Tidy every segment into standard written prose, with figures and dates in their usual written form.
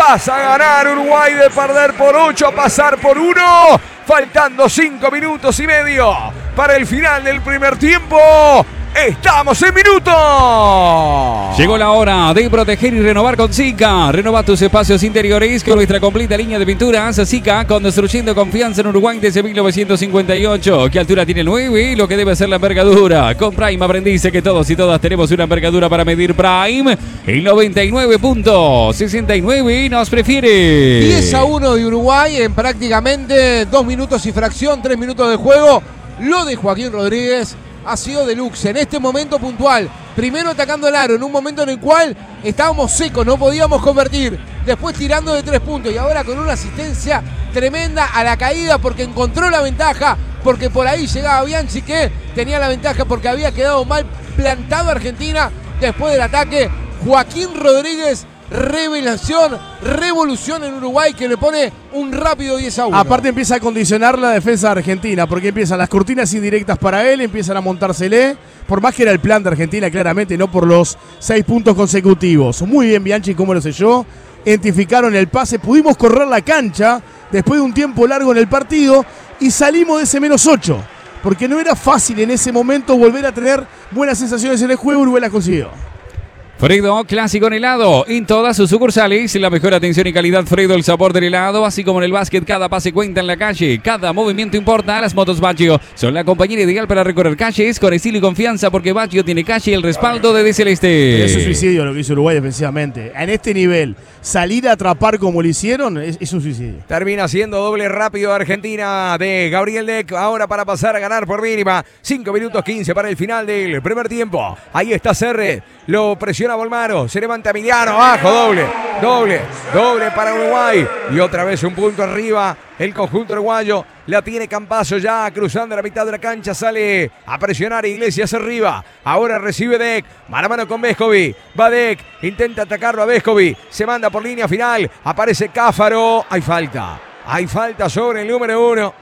Pasa a ganar Uruguay de perder por 8 a pasar por 1. Faltando 5 minutos y medio para el final del primer tiempo. ¡Estamos en minutos! Llegó la hora de proteger y renovar con Sika. Renova tus espacios interiores con nuestra completa línea de pinturas. Sika, construyendo confianza en Uruguay desde 1958. ¿Qué altura tiene el 9? Lo que debe ser la envergadura. Con Prime aprendice que todos y todas tenemos una envergadura para medir Prime. El 99.69 nos prefiere. 10-1 de Uruguay en prácticamente 2 minutos y fracción, 3 minutos de juego. Lo de Joaquín Rodríguez ha sido deluxe en este momento puntual. Primero atacando el aro en un momento en el cual estábamos secos, no podíamos convertir. Después tirando de 3 puntos y ahora con una asistencia tremenda a la caída porque encontró la ventaja, porque por ahí llegaba Bianchi que tenía la ventaja porque había quedado mal plantado Argentina después del ataque. Joaquín Rodríguez, revelación, revolución en Uruguay que le pone un rápido 10-1. Aparte empieza a condicionar la defensa de Argentina, porque empiezan las cortinas indirectas para él, empiezan a montársele, por más que era el plan de Argentina claramente, no por los 6 puntos consecutivos. Muy bien Bianchi, cómo lo selló, identificaron el pase, pudimos correr la cancha después de un tiempo largo en el partido y salimos de ese -8, porque no era fácil en ese momento volver a tener buenas sensaciones en el juego. Uruguay las consiguió. Fredo, clásico en helado, en todas sus sucursales. La mejor atención y calidad, Fredo, el sabor del helado. Así como en el básquet, cada pase cuenta en la calle. Cada movimiento importa. Las motos Baggio son la compañera ideal para recorrer calles con estilo y confianza, porque Baggio tiene calle y el respaldo de Celeste. Es un suicidio lo que hizo Uruguay defensivamente. En este nivel, salir a atrapar como lo hicieron es un suicidio. Termina siendo doble rápido Argentina de Gabriel Deck. Ahora para pasar a ganar por mínima. 5 minutos 15 para el final del primer tiempo. Ahí está Serre. Lo presiona Bolmaro. Se levanta Emiliano. Abajo. Doble para Uruguay. Y otra vez un punto arriba. El conjunto uruguayo. La tiene Campazzo ya cruzando la mitad de la cancha. Sale a presionar Iglesias arriba. Ahora recibe Deck. Mano a mano con Vescovi. Va Deck. Intenta atacarlo a Vescovi. Se manda por línea final. Aparece Cáfaro. Hay falta sobre el número 1.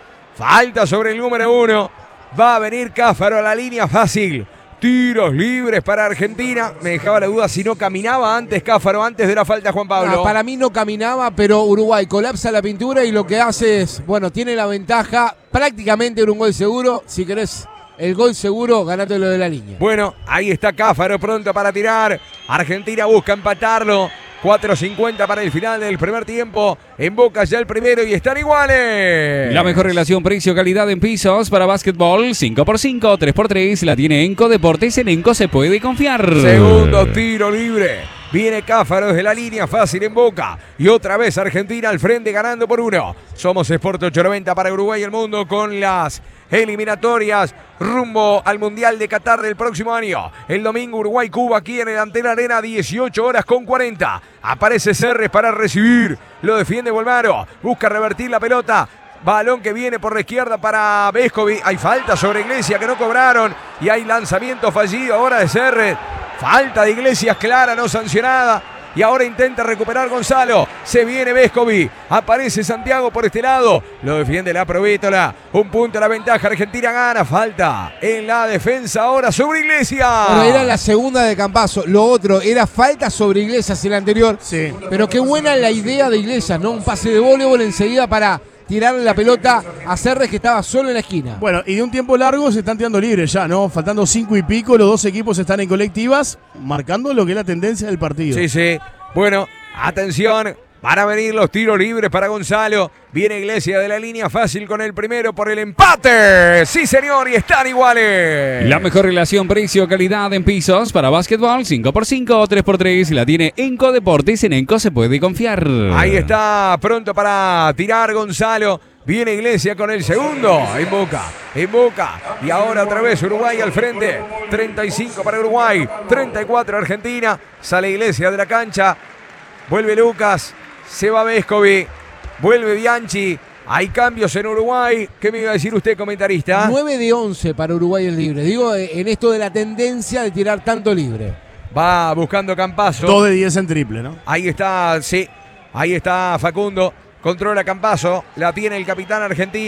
Va a venir Cáfaro a la línea fácil. Tiros libres para Argentina. Me dejaba la duda si no caminaba antes Cáfaro, antes de la falta Juan Pablo. Para mí no caminaba, pero Uruguay colapsa la pintura y lo que hace es, bueno, tiene la ventaja, prácticamente era un gol seguro. Si querés el gol seguro, ganátelo de la línea. Bueno, ahí está Cáfaro pronto para tirar. Argentina busca empatarlo. 4.50 para el final del primer tiempo. En Boca ya el primero y están iguales. La mejor relación precio-calidad en pisos para básquetbol. 5x5, 3x3. La tiene Enco Deportes. En Enco se puede confiar. Segundo tiro libre. Viene Cáfaro desde la línea fácil en Boca. Y otra vez Argentina al frente ganando por 1. Somos Sport 890 para Uruguay y el mundo con las eliminatorias rumbo al Mundial de Qatar del próximo año. El domingo Uruguay-Cuba aquí en el Antena Arena, 18:40. Aparece Serres para recibir. Lo defiende Bolmaro. Busca revertir la pelota. Balón que viene por la izquierda para Vescovi. Hay falta sobre Iglesias que no cobraron. Y hay lanzamiento fallido ahora de Serres. Falta de Iglesias clara, no sancionada. Y ahora intenta recuperar Gonzalo. Se viene Vescovi. Aparece Santiago por este lado. Lo defiende la Provítola. Un punto a la ventaja. Argentina gana. Falta en la defensa ahora sobre Iglesias. Bueno, era la segunda de Campazzo. Lo otro era falta sobre Iglesias el anterior. Sí. Pero qué buena la idea de Iglesias, ¿no? Un pase de voleibol enseguida para tirarle la pelota a Serres que estaba solo en la esquina. Bueno, y de un tiempo largo se están tirando libres ya, ¿no? Faltando 5 y pico, los dos equipos están en colectivas, marcando lo que es la tendencia del partido. Sí. Bueno, atención. Van a venir los tiros libres para Gonzalo. Viene Iglesias de la línea fácil con el primero por el empate. Sí, señor, y están iguales. La mejor relación precio-calidad en pisos para básquetbol. 5x5, 3x3. La tiene Enco Deportes. En Enco se puede confiar. Ahí está, pronto para tirar Gonzalo. Viene Iglesias con el segundo. En Boca. Y ahora otra vez Uruguay al frente. 35 para Uruguay. 34 Argentina. Sale Iglesias de la cancha. Vuelve Lucas. Se va Vescovi. Vuelve Bianchi. Hay cambios en Uruguay. ¿Qué me iba a decir usted, comentarista? 9 de 11 para Uruguay el libre. Digo, en esto de la tendencia de tirar tanto libre. Va buscando Campazzo. 2 de 10 en triple, ¿no? Ahí está, sí. Ahí está Facundo. Controla Campazzo. La tiene el capitán argentino.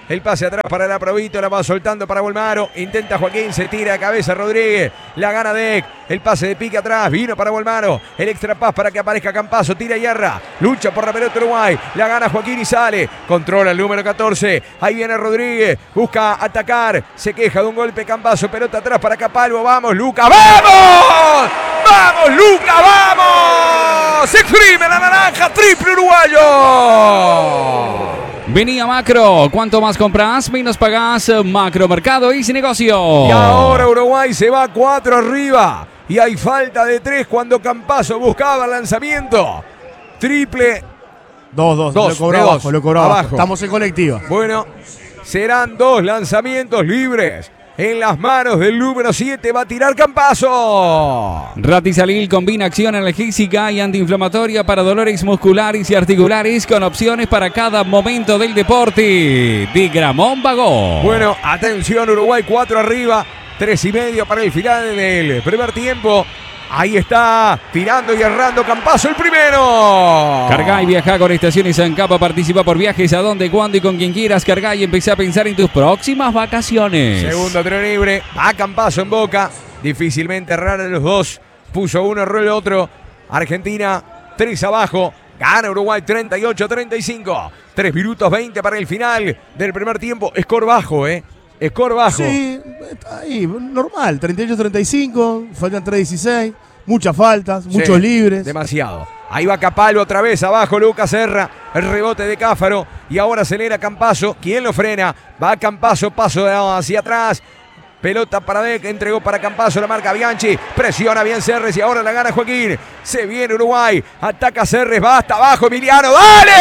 El pase atrás para la Provito, la va soltando para Bolmaro. Intenta Joaquín, se tira de cabeza Rodríguez. La gana Dec. El pase de pique atrás, vino para Bolmaro. El extra paz para que aparezca Campazzo, tira Yarra. Lucha por la pelota Uruguay. La gana Joaquín y sale. Controla el número 14. Ahí viene Rodríguez. Busca atacar. Se queja de un golpe Campazzo. Pelota atrás para Capalvo. Vamos, Luca. ¡Vamos! ¡Vamos, Luca! ¡Vamos! Se exprime la naranja. Triple uruguayo. Venía Macro. ¿Cuánto más compras? Menos pagás. Macro Mercado y sin negocio. Y ahora Uruguay se va 4 arriba. Y hay falta de 3 cuando Campazzo buscaba el lanzamiento. Triple. 2-2. Lo cobró abajo. Estamos en colectiva. Bueno, serán 2 lanzamientos libres. En las manos del número 7 va a tirar Campazzo. Ratizalil combina acción analgésica y antiinflamatoria para dolores musculares y articulares con opciones para cada momento del deporte. De Gramón Vagó. Bueno, atención, Uruguay 4 arriba, 3,5 para el final del primer tiempo. Ahí está, tirando y errando Campazzo el primero. Cargá y viaja con Estaciones Ancapa. Participa por viajes a donde, cuándo y con quien quieras. Cargá y empecé a pensar en tus próximas vacaciones. Segundo tiro libre, va Campazzo en Boca. Difícilmente errar a los dos. Puso uno, erró el otro. Argentina 3 abajo. Gana Uruguay 38-35. 3 minutos 20 para el final del primer tiempo. Score bajo, Score bajo. Sí, está ahí, normal. 38-35, faltan 3-16. Muchas faltas, muchos libres. Demasiado. Ahí va Capalvo otra vez, abajo Lucas Serra. El rebote de Cáfaro. Y ahora acelera Campazzo. ¿Quién lo frena? Va Campazzo, paso hacia atrás. Pelota para Dec, entregó para Campazzo, la marca Bianchi. Presiona bien Serres y ahora la gana Joaquín. Se viene Uruguay. Ataca Serres, va hasta abajo Emiliano. ¡Dale!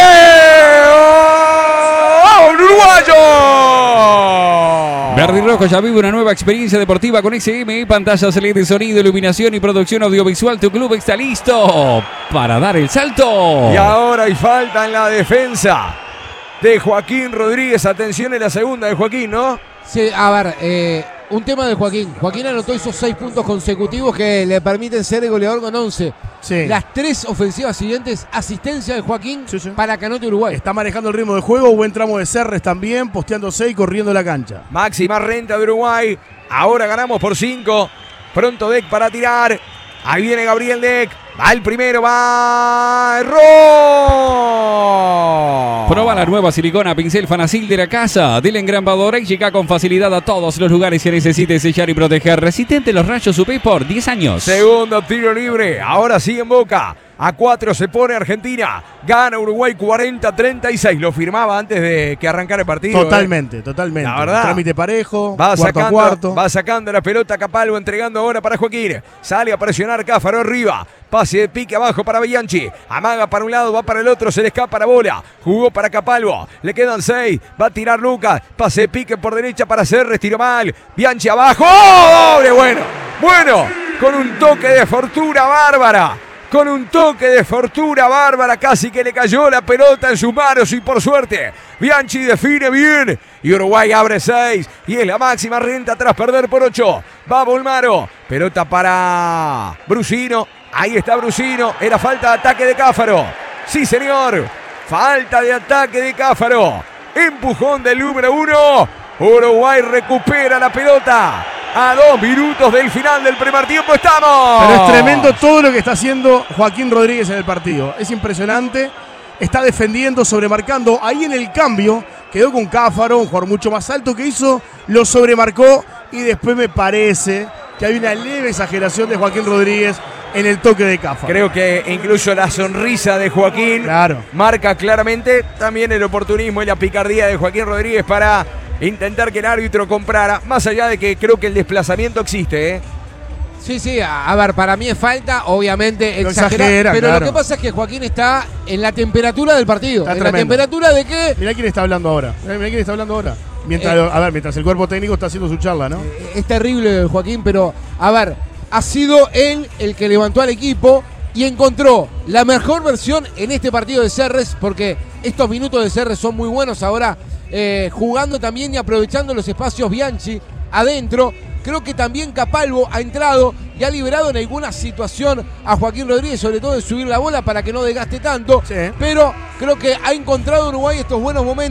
¡Oh, uruguayo! Verde y Rojo ya vive una nueva experiencia deportiva con SM. Pantallas LED de sonido, iluminación y producción audiovisual. Tu club está listo para dar el salto. Y ahora hay falta en la defensa de Joaquín Rodríguez. Atención en la segunda de Joaquín, ¿no? Sí, a ver, un tema de Joaquín. Joaquín anotó esos 6 puntos consecutivos que le permiten ser el goleador con 11. Sí. Las 3 ofensivas siguientes, asistencia de Joaquín para que anote Uruguay. Está manejando el ritmo de juego, buen tramo de Serres también, posteándose y corriendo la cancha. Máxima renta de Uruguay. Ahora ganamos por 5. Pronto Dec para tirar. Ahí viene Gabriel Dec. Va el primero, va. ¡Erró! Proba la nueva silicona pincel Fanacil de la casa del engrambador y llega con facilidad a todos los lugares que necesites sellar y proteger. Resistente a los rayos UV por 10 años. Segundo tiro libre. Ahora sigue en Boca. A 4 se pone Argentina. Gana Uruguay 40-36. Lo firmaba antes de que arrancara el partido. Totalmente. La verdad. Trámite parejo. Va cuarto. sacando la pelota Capalvo, entregando ahora para Joaquín. Sale a presionar Cáfaro arriba. Pase de pique abajo para Bianchi. Amaga para un lado, va para el otro, se le escapa la bola. Jugó para Capalvo. Le quedan 6. Va a tirar Lucas. Pase de pique por derecha para Serres. Tiro mal. Bianchi abajo. ¡Oh! Doble, bueno. Con un toque de fortuna bárbara. Casi que le cayó la pelota en sus manos y por suerte Bianchi define bien y Uruguay abre 6 y es la máxima renta tras perder por 8. Va Bolmaro, pelota para Brusino, ahí está Brusino, era falta de ataque de Cáfaro. Sí señor, falta de ataque de Cáfaro, empujón del número 1, Uruguay recupera la pelota. A 2 minutos del final del primer tiempo estamos. Pero es tremendo todo lo que está haciendo Joaquín Rodríguez en el partido. Es impresionante. Está defendiendo, sobremarcando. Ahí en el cambio quedó con Cáfaro, un jugador mucho más alto que hizo. Lo sobremarcó y después me parece que hay una leve exageración de Joaquín Rodríguez en el toque de Cáfaro. Creo que incluso la sonrisa de Joaquín marca claramente también el oportunismo y la picardía de Joaquín Rodríguez para intentar que el árbitro comprara, más allá de que creo que el desplazamiento existe, Sí, a ver, para mí es falta, obviamente exagera, pero lo que pasa es que Joaquín está en la temperatura del partido. Está en tremendo. La temperatura de qué. Mirá quién está hablando ahora. Mientras el cuerpo técnico está haciendo su charla, ¿no? Es terrible, Joaquín, pero a ver, ha sido él el que levantó al equipo y encontró la mejor versión en este partido de Serres, porque estos minutos de Serres son muy buenos ahora. Jugando también y aprovechando los espacios Bianchi adentro. Creo que también Capalvo ha entrado y ha liberado en alguna situación a Joaquín Rodríguez, sobre todo en subir la bola para que no desgaste tanto. Sí. Pero creo que ha encontrado Uruguay estos buenos momentos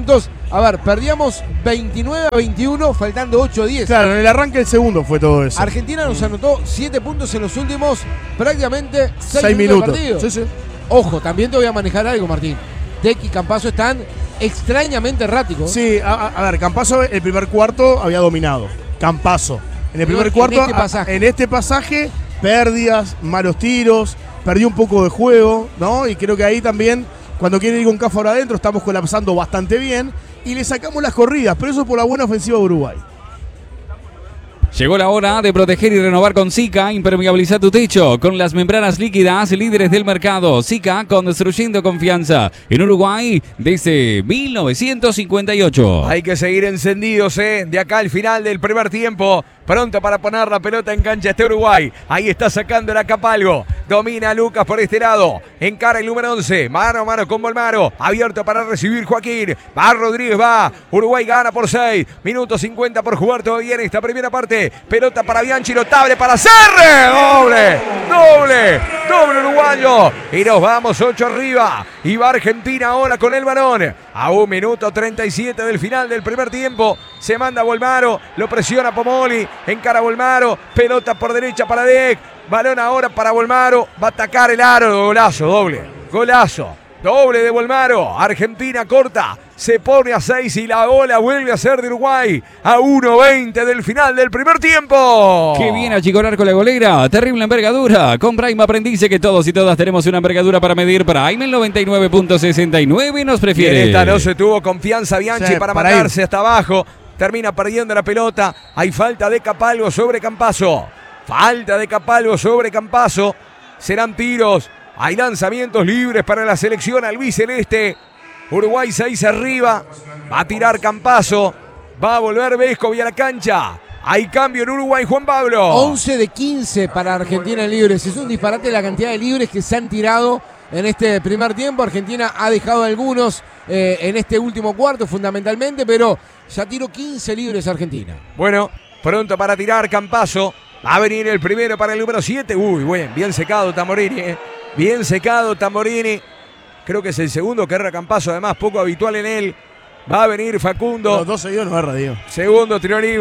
A ver, perdíamos 29-21, faltando 8-10. Claro, en el arranque del segundo fue todo eso. Argentina nos anotó 7 puntos en los últimos prácticamente 6 minutos. de partido. Sí, sí. Ojo, también te voy a manejar algo, Martín. Deck y Campazzo están extrañamente erráticos. Sí, a ver, Campazzo el primer cuarto había dominado. Campazzo. En el Pero primer cuarto, en este pasaje. pérdidas, malos tiros, perdió un poco de juego, ¿no? Y creo que ahí también, cuando quiere ir con Cafaro adentro, estamos colapsando bastante bien y le sacamos las corridas, pero eso por la buena ofensiva de Uruguay. Llegó la hora de proteger y renovar con Sika. Impermeabiliza tu techo con las membranas líquidas, líderes del mercado. Sika, construyendo confianza en Uruguay desde 1958. Hay que seguir encendidos, de acá al final del primer tiempo. Pronto para poner la pelota en cancha este Uruguay. Ahí está sacando la Capalgo. Domina Lucas por este lado. Encara el número 11. Mano a mano con Bolmaro. Abierto para recibir Joaquín. Va Rodríguez, va. Uruguay gana por 6. Minutos 50 por jugar todavía en esta primera parte. Pelota para Bianchi, notable para Serre. Doble uruguayo. Y nos vamos 8 arriba. Y va Argentina ahora con el balón. A 1 minuto 37 del final del primer tiempo. Se manda Bolmaro. Lo presiona Pomoli. Encara Bolmaro. Pelota por derecha para Deck. Balón ahora para Bolmaro. Va a atacar el aro. Golazo, doble. Golazo. Doble de Bolmaro. Argentina corta. Se pone a 6 y la ola vuelve a ser de Uruguay. A 1:20 del final del primer tiempo. Qué bien achicorar con la golera. Terrible envergadura. Con Prime aprendice que todos y todas tenemos una envergadura para medir. Prime el 99.69 nos prefiere. En esta no se tuvo confianza Bianchi para mandarse hasta abajo. Termina perdiendo la pelota. Hay falta de Capalgo sobre Campazzo. Falta de Capalgo sobre Campazzo. Serán tiros. Hay lanzamientos libres para la selección albiceleste. Uruguay 6 arriba. Va a tirar Campazzo. Va a volver Vescovi a la cancha. Hay cambio en Uruguay, Juan Pablo. 11 de 15 para Argentina en libres. Es un disparate la cantidad de libres que se han tirado en este primer tiempo. Argentina ha dejado algunos en este último cuarto fundamentalmente, pero ya tiró 15 libres Argentina. Bueno, pronto para tirar Campazzo. Va a venir el primero para el número 7. Uy, bien secado Tamborini. Bien secado Tamborini. Creo que es el segundo que erra Campazzo, además poco habitual en él. Va a venir Facundo. Los dos seguidos no erra, Diego. Segundo tiro libre.